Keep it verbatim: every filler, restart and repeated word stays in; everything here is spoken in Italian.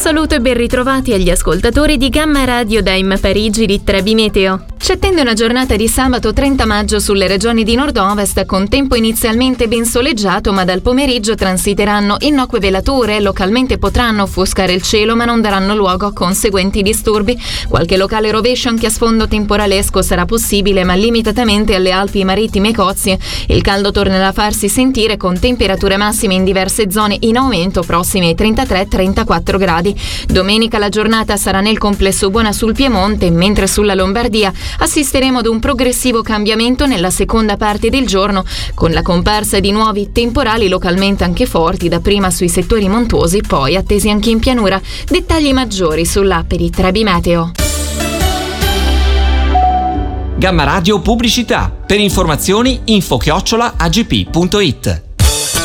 saluto e ben ritrovati agli ascoltatori di Gamma Radio da Im Parigi di Trebi Meteo. Ci attende una giornata di sabato trenta maggio sulle regioni di nord-ovest con tempo inizialmente ben soleggiato, ma dal pomeriggio transiteranno innocue velature, localmente potranno offuscare il cielo ma non daranno luogo a conseguenti disturbi. Qualche locale rovescio anche a sfondo temporalesco sarà possibile, ma limitatamente alle Alpi marittime e Cozie. Il caldo tornerà a farsi sentire con temperature massime in diverse zone in aumento prossime ai trentatré trentaquattro gradi. Domenica la giornata sarà nel complesso buona sul Piemonte, mentre sulla Lombardia assisteremo ad un progressivo cambiamento nella seconda parte del giorno, con la comparsa di nuovi temporali localmente anche forti, dapprima sui settori montuosi, poi attesi anche in pianura. Dettagli maggiori sull'app di Trebi Meteo. Gamma Radio Pubblicità. Per informazioni info chiocciola agp punto it.